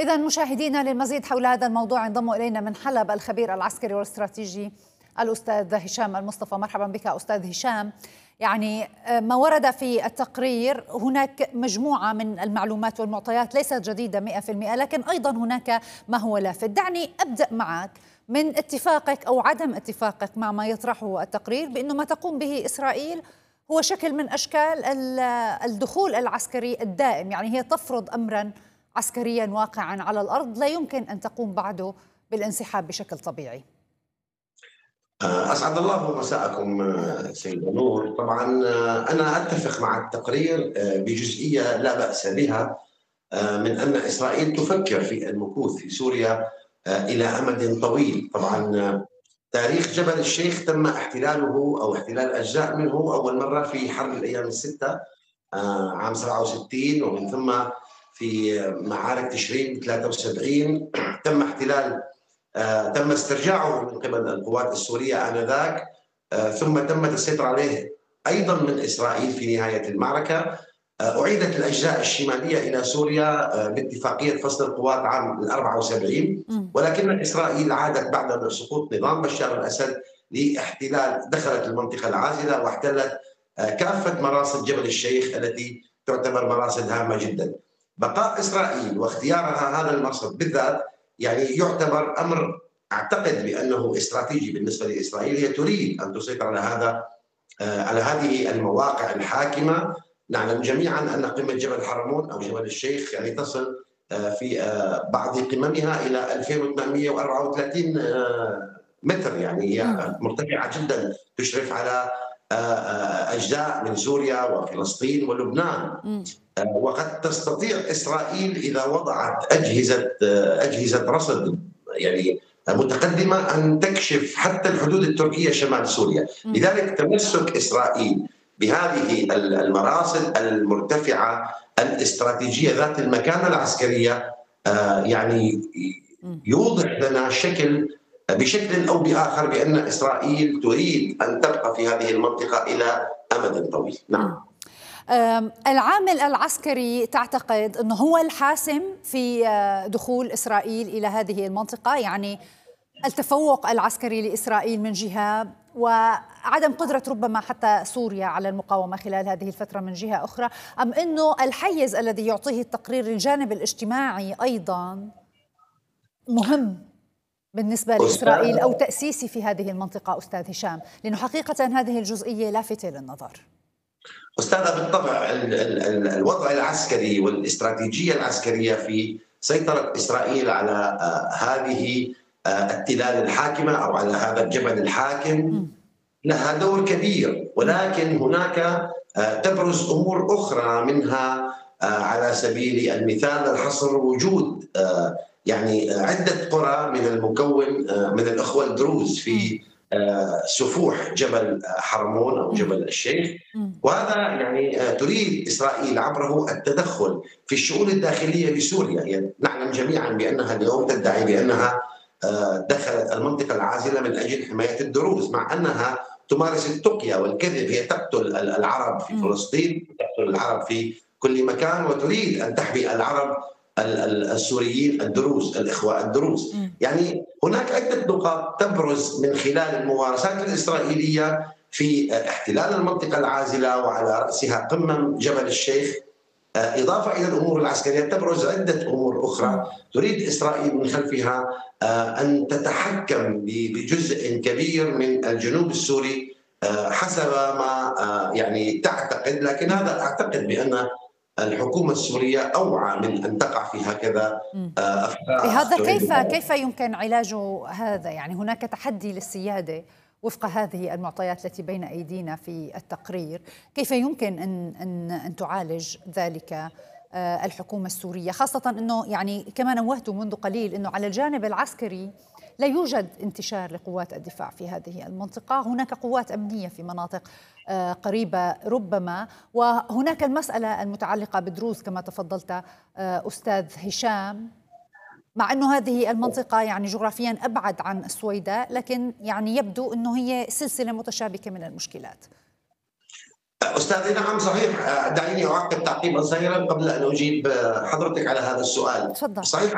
إذا مشاهدينا للمزيد حول هذا الموضوع ينضم إلينا من حلب الخبير العسكري والاستراتيجي الأستاذ هشام المصطفى. مرحبا بك أستاذ هشام. يعني ما ورد في التقرير هناك مجموعة من المعلومات والمعطيات ليست جديدة 100%، لكن أيضا هناك ما هو لافت. دعني أبدأ معك من اتفاقك أو عدم اتفاقك مع ما يطرحه التقرير بأنه ما تقوم به إسرائيل هو شكل من أشكال الدخول العسكري الدائم، يعني هي تفرض أمرا عسكريا واقعا على الأرض لا يمكن أن تقوم بعده بالانسحاب بشكل طبيعي. أسعد الله مساءكم سيدة نور. طبعا أنا أتفق مع التقرير بجزئية لا بأس بها، من أن إسرائيل تفكر في المكوث في سوريا إلى أمد طويل. طبعا تاريخ جبل الشيخ تم احتلاله أو احتلال أجزاء منه أول مرة في حرب الأيام الستة عام 67، ومن ثم في معارك تشرين 73 تم استرجاعه من قبل القوات السورية آنذاك، ثم تمت السيطرة عليه أيضا من إسرائيل في نهاية المعركة. أعيدت الأجزاء الشمالية إلى سوريا باتفاقية فصل القوات عام 74، ولكن إسرائيل عادت بعد سقوط نظام بشار الأسد لاحتلال، دخلت المنطقة العازلة واحتلت كافة مراصد جبل الشيخ التي تعتبر مراصد هامة جدا. بقاء إسرائيل واختيارها هذا المرصد بالذات يعني يعتبر أمر أعتقد بأنه استراتيجي بالنسبة لإسرائيل. هي تريد أن تسيطر على هذه المواقع الحاكمة. نعلم جميعا أن قمة جبل حرمون أو جبل الشيخ يعني تصل في بعض قممها إلى 2834 متر، يعني هي مرتفعة جدا، تشرف على أجزاء من سوريا وفلسطين ولبنان. وقد تستطيع إسرائيل إذا وضعت أجهزة رصد يعني متقدمة أن تكشف حتى الحدود التركية شمال سوريا. لذلك تمسك إسرائيل بهذه المراصد المرتفعة الاستراتيجية ذات المكانة العسكرية يعني يوضح لنا بشكل أو بآخر بأن إسرائيل تريد أن تبقى في هذه المنطقة إلى أمد طويل. نعم. العامل العسكري تعتقد أنه هو الحاسم في دخول إسرائيل إلى هذه المنطقة، يعني التفوق العسكري لإسرائيل من جهة وعدم قدرة ربما حتى سوريا على المقاومة خلال هذه الفترة من جهة أخرى، أم أنه الحيز الذي يعطيه التقرير للجانب الاجتماعي أيضا مهم بالنسبة لإسرائيل أو تأسيسي في هذه المنطقة أستاذ هشام، لأنه حقيقة هذه الجزئية لافتة للنظر. أستاذة، بالطبع الوضع العسكري والاستراتيجية العسكرية في سيطرة إسرائيل على هذه التلال الحاكمة أو على هذا الجبل الحاكم لها دور كبير، ولكن هناك تبرز أمور أخرى، منها على سبيل المثال الحصر وجود يعني عدة قرى من المكون من الأخوة الدروز في سفوح جبل حرمون أو جبل الشيخ، وهذا يعني تريد إسرائيل عبره التدخل في الشؤون الداخلية لسوريا. يعني نعلم جميعا بأنها اليوم تدعي بأنها دخلت المنطقة العازلة من أجل حماية الدروز، مع أنها تمارس التقية والكذب. هي تقتل العرب في فلسطين، تقتل العرب في كل مكان، وتريد أن تحمي العرب السوريين الدروز، الإخوة الدروز. يعني هناك عدة نقاط تبرز من خلال الممارسات الإسرائيلية في احتلال المنطقة العازلة وعلى رأسها قمم جبل الشيخ. إضافة إلى الأمور العسكرية تبرز عدة أمور أخرى تريد إسرائيل من خلفها أن تتحكم بجزء كبير من الجنوب السوري حسب ما يعني تعتقد، لكن هذا أعتقد بأن الحكومة السورية أوعى من أن تقع في هكذا أفكار. هذا كيف يمكن علاجه هذا؟ يعني هناك تحدي للسيادة وفق هذه المعطيات التي بين أيدينا في التقرير. كيف يمكن أن تعالج ذلك الحكومة السورية، خاصة أنه يعني كما نوهت منذ قليل أنه على الجانب العسكري لا يوجد انتشار لقوات الدفاع في هذه المنطقة، هناك قوات أمنية في مناطق قريبة ربما، وهناك المسألة المتعلقة بدروز كما تفضلت أستاذ هشام، مع أنه هذه المنطقة يعني جغرافيا أبعد عن السويداء، لكن يعني يبدو أنه هي سلسلة متشابكة من المشكلات. أستاذي نعم صحيح. دعيني أعقب تعقيبا صغيرا قبل أن أجيب حضرتك على هذا السؤال. تفضل. صحيح